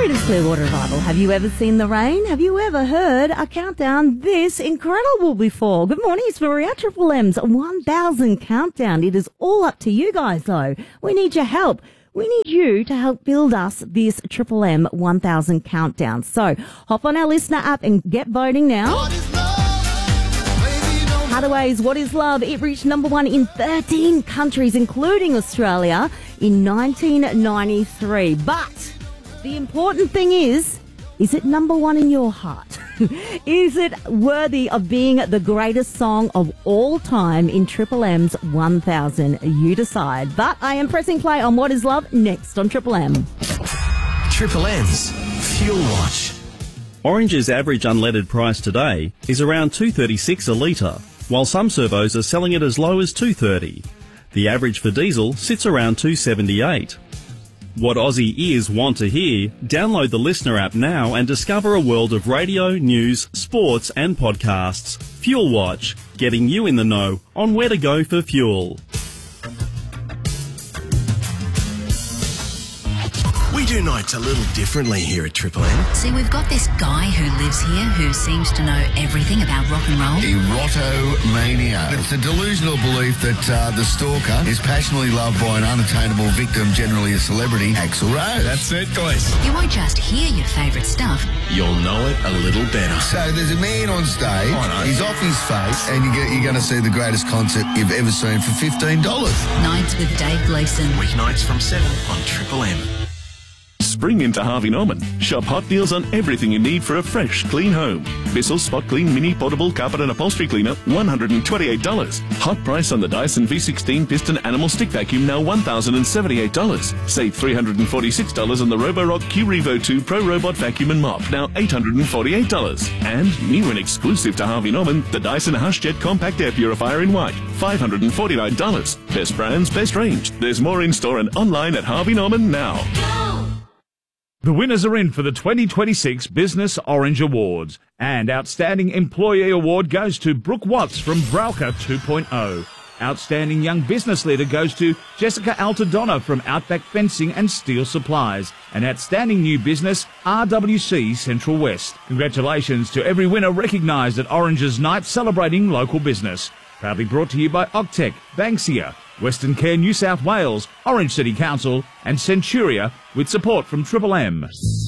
Greetings, Clearwater Revival. Have you ever seen the rain? Have you ever heard a countdown this incredible before? Good morning, it's Maria, Triple M's 1000 countdown. It is all up to you guys, though. We need your help. We need you to help build us this Triple M 1000 countdown. So hop on our listener app and get voting now. Hadaway's What Is Love? It reached number 1 in 13 countries, including Australia, in 1993. But the important thing is it number 1 in your heart? Is it worthy of being the greatest song of all time in Triple M's 1000? You decide. But I am pressing play on What Is Love next on Triple M. Triple M's Fuel Watch. Orange's average unleaded price today is around $2.36 a litre, while some servos are selling it as low as $2.30. The average for diesel sits around $2.78. What Aussie ears want to hear? Download the Listener app now and discover a world of radio, news, sports and podcasts. Fuel Watch, getting you in the know on where to go for fuel. We do nights a little differently here at Triple M. See, we've got this guy who lives here who seems to know everything about rock and roll. Erotomania. It's a delusional belief that the stalker is passionately loved by an unattainable victim, generally a celebrity, Axl Rose. That's it, guys. You won't just hear your favourite stuff. You'll know it a little better. So there's a man on stage, he's off his face, and you're going to see the greatest concert you've ever seen for $15. Nights with Dave Gleeson. Weeknights from 7 on Triple M. Spring into Harvey Norman. Shop hot deals on everything you need for a fresh, clean home. Bissell Spot Clean Mini Portable Carpet and Upholstery Cleaner, $128. Hot price on the Dyson V16 Piston Animal Stick Vacuum, now $1,078. Save $346 on the Roborock Q-Revo 2 Pro Robot Vacuum and Mop, now $848. And new and exclusive to Harvey Norman, the Dyson HushJet Compact Air Purifier in white, $549. Best brands, best range. There's more in store and online at Harvey Norman now. The winners are in for the 2026 Business Orange Awards, and Outstanding Employee Award goes to Brooke Watts from Browker 2.0. Outstanding Young Business Leader goes to Jessica Altadonna from Outback Fencing and Steel Supplies, and Outstanding New Business, RWC Central West. Congratulations to every winner recognised at Orange's Night celebrating local business. Proudly brought to you by Octec, Banksia, Western Care New South Wales, Orange City Council and Centuria, with support from Triple M.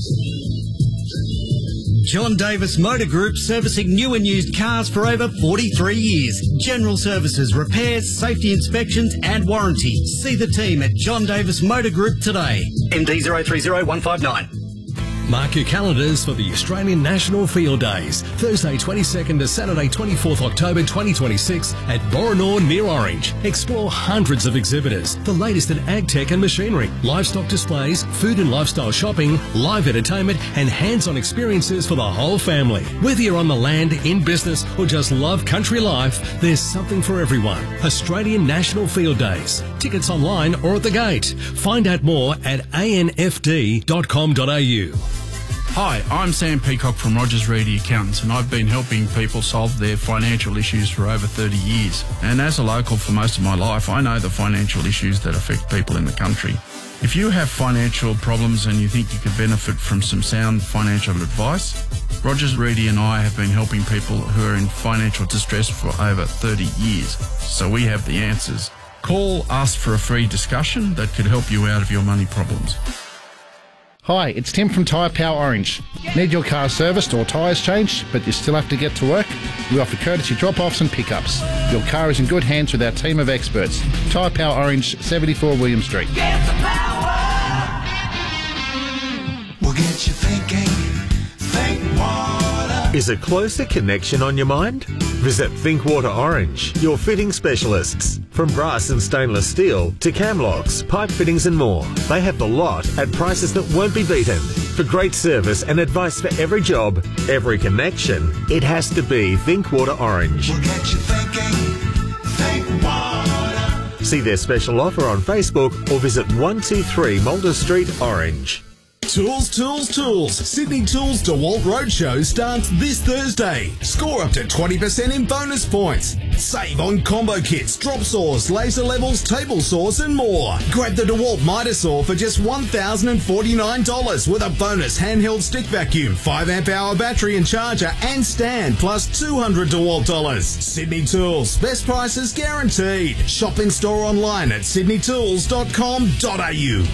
John Davis Motor Group, servicing new and used cars for over 43 years. General services, repairs, safety inspections and warranty. See the team at John Davis Motor Group today. MD 030159. Mark your calendars for the Australian National Field Days, Thursday 22nd to Saturday 24th October 2026 at Boronor near Orange. Explore hundreds of exhibitors, the latest in ag tech and machinery, livestock displays, food and lifestyle shopping, live entertainment and hands-on experiences for the whole family. Whether you're on the land, in business or just love country life, there's something for everyone. Australian National Field Days. Tickets online or at the gate. Find out more at anfd.com.au. Hi, I'm Sam Peacock from Rogers Reedy Accountants, and I've been helping people solve their financial issues for over 30 years. And as a local for most of my life, I know the financial issues that affect people in the country. If you have financial problems and you think you could benefit from some sound financial advice, Rogers Reedy and I have been helping people who are in financial distress for over 30 years. So we have the answers. Call us for a free discussion that could help you out of your money problems. Hi, it's Tim from Tyre Power Orange. Need your car serviced or tyres changed, but you still have to get to work? We offer courtesy drop-offs and pickups. Your car is in good hands with our team of experts. Tyre Power Orange, 74 William Street. Get the power. We'll get you thinking. Think water. Is a closer connection on your mind? Visit Thinkwater Orange, your fitting specialists. From brass and stainless steel to cam locks, pipe fittings and more. They have the lot at prices that won't be beaten. For great service and advice for every job, every connection, it has to be Thinkwater Orange. We'll get you thinking. Think water. See their special offer on Facebook or visit 123 Mulder Street, Orange. Tools, Tools, Tools. Sydney Tools DeWalt Roadshow starts this Thursday. Score up to 20% in bonus points. Save on combo kits, drop saws, laser levels, table saws and more. Grab the DeWalt Mitre Saw for just $1,049 with a bonus handheld stick vacuum, 5 amp hour battery and charger and stand plus $200 DeWalt. Sydney Tools. Best prices guaranteed. Shop in store online at sydneytools.com.au.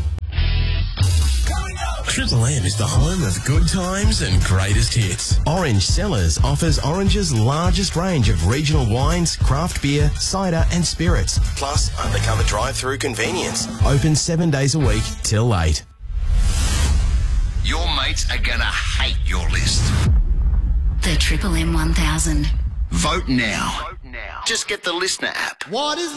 Triple M is the home of good times and greatest hits. Orange Cellars offers Orange's largest range of regional wines, craft beer, cider and spirits, plus undercover drive-through convenience. Open 7 days a week till 8. Your mates are gonna hate your list. The Triple M 1000. Vote now. Just get the Listener app. What is